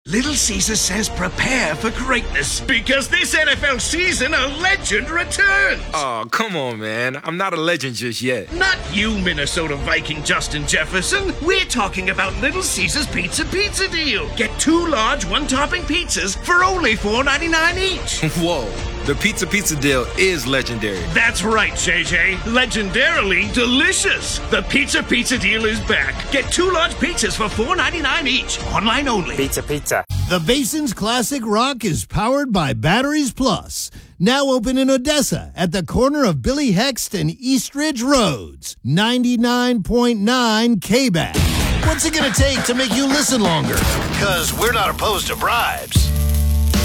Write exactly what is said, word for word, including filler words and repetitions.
Little Caesar says prepare for greatness, because this N F L season a legend returns. Oh, come on, man. I'm not a legend just yet. Not you, Minnesota Viking Justin Jefferson. We're talking about Little Caesar's Pizza Pizza Deal. Get two large one-topping pizzas for only four ninety-nine each. Whoa. The Pizza Pizza Deal is legendary. That's right, J J. Legendarily delicious. The Pizza Pizza Deal is back. Get two large pizzas for four ninety-nine each. Online only. Pizza Pizza. The Basin's Classic Rock is powered by Batteries Plus. Now open in Odessa at the corner of Billy Hext and Eastridge Roads. ninety-nine point nine K B A C. What's it going to take to make you listen longer? Because we're not opposed to bribes.